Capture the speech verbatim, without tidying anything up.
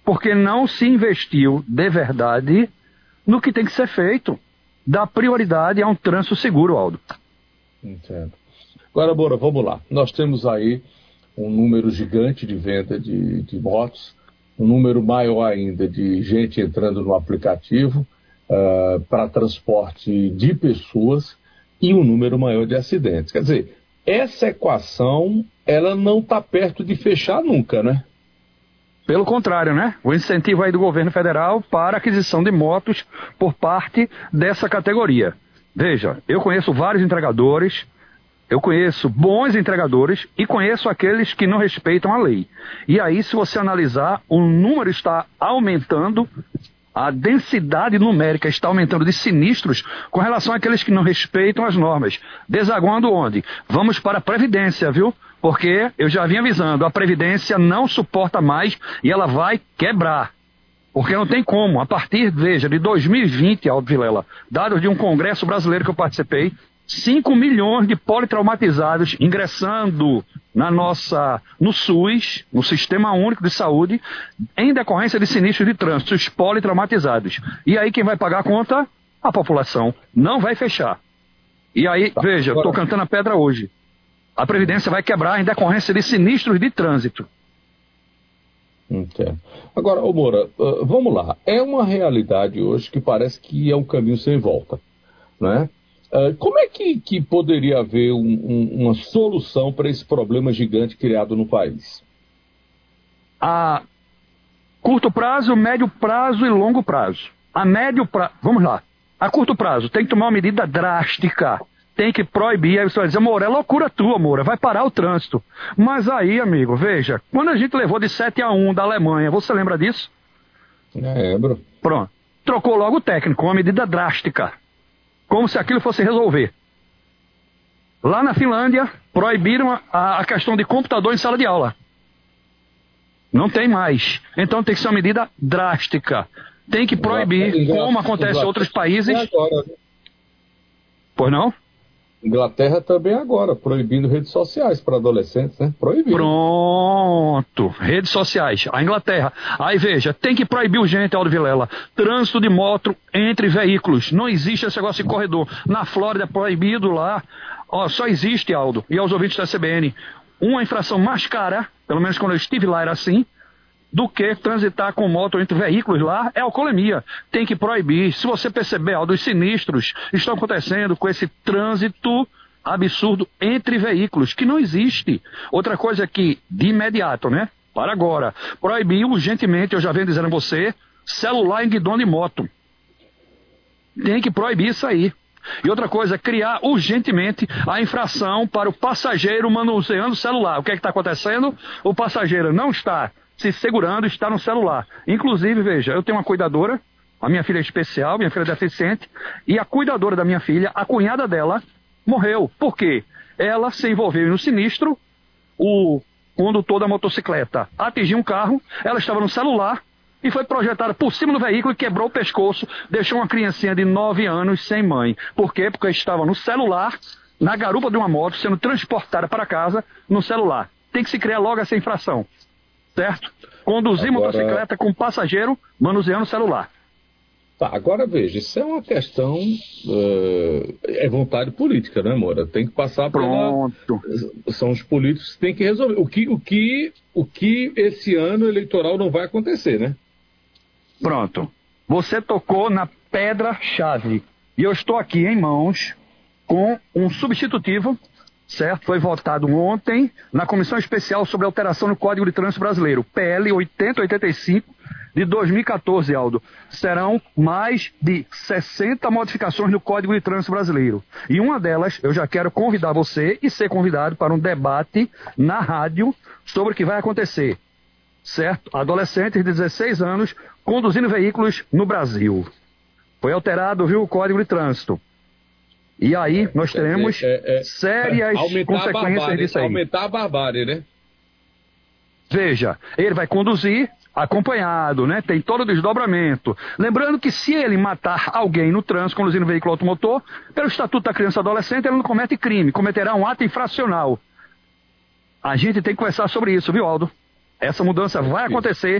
porque não se investiu de verdade no que tem que ser feito. Dá prioridade a um trânsito seguro, Aldo. Entendo. Agora, Moura, vamos lá. Nós temos aí um número gigante de venda de, de motos, um número maior ainda de gente entrando no aplicativo uh, para transporte de pessoas e um número maior de acidentes. Quer dizer, essa equação, ela não está perto de fechar nunca, né? Pelo contrário, né? O incentivo aí do governo federal para a aquisição de motos por parte dessa categoria. Veja, eu conheço vários entregadores, eu conheço bons entregadores e conheço aqueles que não respeitam a lei. E aí, se você analisar, o número está aumentando, a densidade numérica está aumentando de sinistros com relação àqueles que não respeitam as normas. Desaguando onde? Vamos para a Previdência, viu? Porque eu já vim avisando, a Previdência não suporta mais e ela vai quebrar. Porque não tem como. A partir, veja, de dois mil e vinte, Aldo Vilela, dados de um congresso brasileiro que eu participei, cinco milhões de politraumatizados ingressando na nossa, no SUS, no Sistema Único de Saúde, em decorrência de sinistros de trânsito, os politraumatizados. E aí quem vai pagar a conta? A população. Não vai fechar. E aí, tá, veja, estou cantando a pedra hoje. A Previdência vai quebrar em decorrência de sinistros de trânsito. Entendo. Agora, ô Moura, uh, vamos lá. É uma realidade hoje que parece que é um caminho sem volta, né? Uh, como é que, que poderia haver um, um, uma solução para esse problema gigante criado no país? A curto prazo, médio prazo e longo prazo. A médio prazo, vamos lá. A curto prazo, tem que tomar uma medida drástica. Tem que proibir. Aí você vai dizer, Moura, é loucura tua, Moura, vai parar o trânsito. Mas aí, amigo, veja, quando a gente levou de sete a um da Alemanha, você lembra disso? Lembro. Pronto. Trocou logo o técnico, uma medida drástica. Como se aquilo fosse resolver. Lá na Finlândia, proibiram a, a questão de computador em sala de aula. Não tem mais. Então tem que ser uma medida drástica. Tem que proibir, como acontece em outros países. Agora, né? Pois não? Inglaterra também agora, proibindo redes sociais para adolescentes, né? Proibindo. Pronto, redes sociais, a Inglaterra. Aí veja, tem que proibir urgente, Aldo Vilela, trânsito de moto entre veículos. Não existe esse negócio de corredor. Na Flórida é proibido lá. Ó, só existe, Aldo, e aos ouvintes da C B N, uma infração mais cara, pelo menos quando eu estive lá era assim, do que transitar com moto entre veículos lá, é alcoolemia. Tem que proibir. Se você perceber, Aldo, os sinistros estão acontecendo com esse trânsito absurdo entre veículos, que não existe. Outra coisa que, de imediato, né? Para agora, proibir urgentemente, eu já venho dizendo a você, celular em guidão de moto. Tem que proibir isso aí. E outra coisa, criar urgentemente a infração para o passageiro manuseando o celular. O que é que está acontecendo? O passageiro não está se segurando, está no celular. Inclusive, veja, eu tenho uma cuidadora, a minha filha é especial, minha filha é deficiente, e a cuidadora da minha filha, a cunhada dela, morreu. Por quê? Ela se envolveu no sinistro, o condutor da motocicleta atingiu um carro, ela estava no celular e foi projetada por cima do veículo e quebrou o pescoço, deixou uma criancinha de nove anos sem mãe. Por quê? Porque estava no celular, na garupa de uma moto, sendo transportada para casa no celular. Tem que se criar logo essa infração. Certo? Conduzir agora... motocicleta com passageiro manuseando o celular. Tá, agora veja, isso é uma questão, uh, é vontade política, né, Moura? Tem que passar por Pronto. São os políticos que têm que resolver. O que, o, que, o que esse ano eleitoral não vai acontecer, né? Pronto. Você tocou na pedra-chave. E eu estou aqui em mãos com um substitutivo, certo? Foi votado ontem na Comissão Especial sobre Alteração no Código de Trânsito Brasileiro, P L oitenta oitenta e cinco de dois mil e quatorze, Aldo. Serão mais de sessenta modificações no Código de Trânsito Brasileiro. E uma delas, eu já quero convidar você e ser convidado para um debate na rádio sobre o que vai acontecer, certo? Adolescentes de dezesseis anos conduzindo veículos no Brasil. Foi alterado, viu, o Código de Trânsito. E aí nós teremos é, é, é, sérias consequências disso aí. Aumentar a barbárie, né? Veja, ele vai conduzir acompanhado, né? Tem todo o desdobramento. Lembrando que se ele matar alguém no trânsito, conduzindo um veículo automotor, pelo Estatuto da Criança e Adolescente, ele não comete crime, cometerá um ato infracional. A gente tem que conversar sobre isso, viu, Aldo? Essa mudança vai acontecer